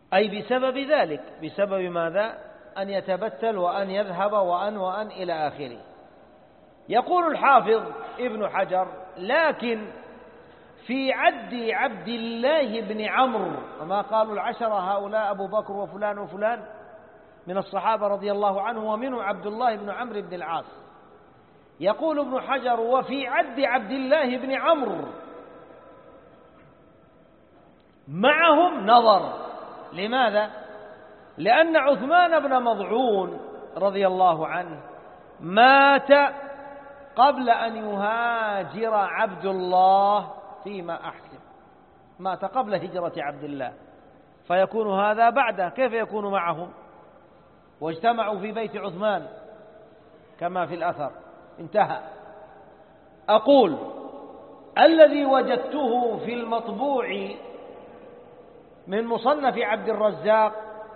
أي بسبب ذلك، بسبب ماذا؟ أن يتبتل وأن يذهب وأن إلى آخره. يقول الحافظ ابن حجر: لكن في عد عبد الله بن عمرو، وما قالوا العشرة هؤلاء أبو بكر وفلان وفلان من الصحابة رضي الله عنه، ومنه عبد الله بن عمرو بن العاص. يقول ابن حجر: وفي عد عبد الله بن عمرو معهم نظر. لماذا؟ لأن عثمان بن مضعون رضي الله عنه مات قبل أن يهاجر عبد الله فيما أحسن، مات قبل هجرة عبد الله، فيكون هذا بعده، كيف يكون معهم؟ واجتمعوا في بيت عثمان كما في الأثر. انتهى. أقول: الذي وجدته في المطبوع من مصنف عبد الرزاق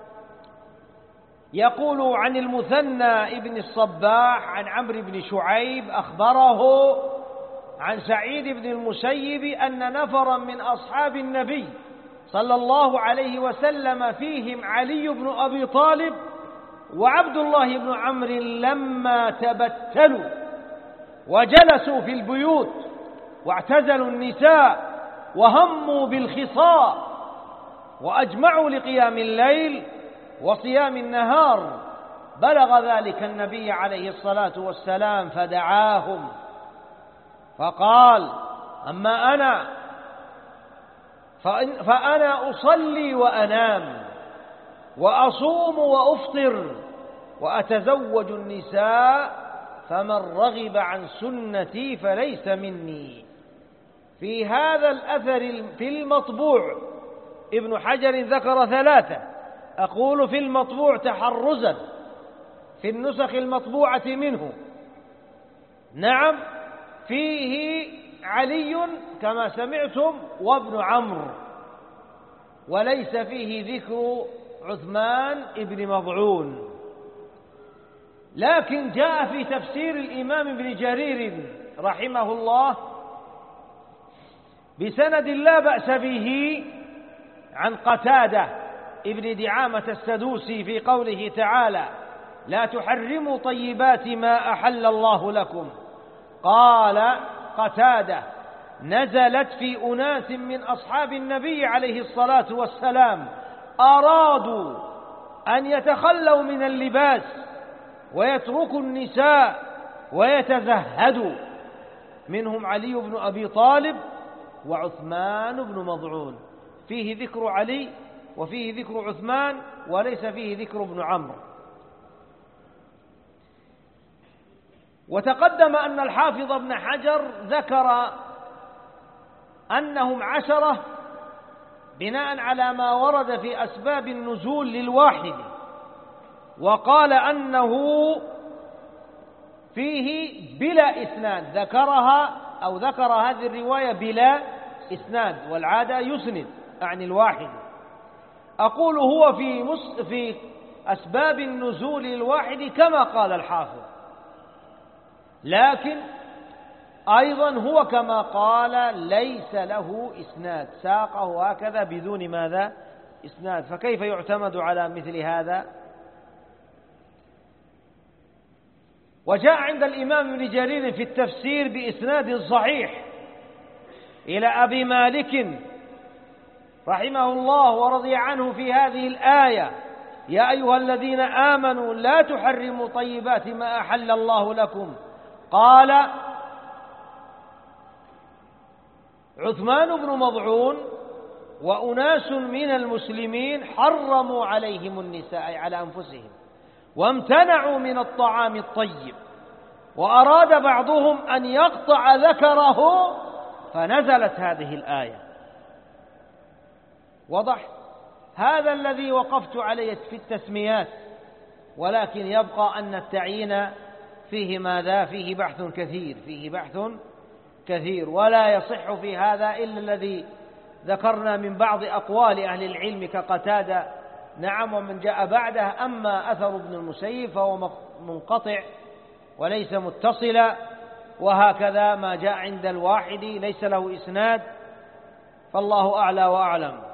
يقول عن المثنى ابن الصباح عن عمرو بن شعيب أخبره عن سعيد بن المسيب أن نفرا من أصحاب النبي صلى الله عليه وسلم فيهم علي بن أبي طالب وعبد الله بن عمرو لما تبتلوا وجلسوا في البيوت واعتزلوا النساء وهموا بالخصاء وأجمعوا لقيام الليل وصيام النهار، بلغ ذلك النبي عليه الصلاة والسلام فدعاهم فقال: أما أنا فأنا أصلي وأنام وأصوم وأفطر وأتزوج النساء، فمن رغب عن سنتي فليس مني. في هذا الأثر في المطبوع ابن حجر ذكر ثلاثة، أقول في المطبوع تحرزا في النسخ المطبوعة منه. نعم، فيه علي كما سمعتم وابن عمرو، وليس فيه ذكر عثمان ابن مضعون. لكن جاء في تفسير الإمام ابن جرير رحمه الله بسند لا بأس به عن قتادة ابن دعامة السدوسي في قوله تعالى: لا تحرموا طيبات ما أحل الله لكم. قال قتادة: نزلت في أناس من أصحاب النبي عليه الصلاة والسلام أرادوا أن يتخلوا من اللباس ويتركوا النساء ويتزهدوا، منهم علي بن أبي طالب وعثمان بن مضعون. فيه ذكر علي وفيه ذكر عثمان وليس فيه ذكر ابن عمرو. وتقدم أن الحافظ ابن حجر ذكر أنهم 10 بناء على ما ورد في أسباب النزول للواحد، وقال أنه فيه بلا إسناد، ذكر هذه الرواية بلا إسناد، والعادة يسند عن الواحد. أقول هو في أسباب النزول للواحد كما قال الحافظ، لكن أيضا هو كما قال ليس له إسناد، ساقه هكذا بدون ماذا؟ إسناد، فكيف يعتمد على مثل هذا؟ وجاء عند الإمام ابن جرير في التفسير بإسناد صحيح إلى أبي مالك رحمه الله ورضي عنه في هذه الآية: يا أيها الذين آمنوا لا تحرموا طيبات ما أحل الله لكم. قال عثمان بن مضعون وأناس من المسلمين حرموا عليهم النساء أي على أنفسهم، وامتنعوا من الطعام الطيب، وأراد بعضهم أن يقطع ذكره فنزلت هذه الآية. وضح هذا الذي وقفت عليه في التسميات، ولكن يبقى أن التعيين فيه ماذا؟ فيه بحث كثير، ولا يصح في هذا إلا الذي ذكرنا من بعض أقوال أهل العلم كقتادة، نعم، ومن جاء بعده. أما أثر ابن المسيب فهو منقطع وليس متصلا، وهكذا ما جاء عند الواحد ليس له إسناد، فالله أعلى وأعلم.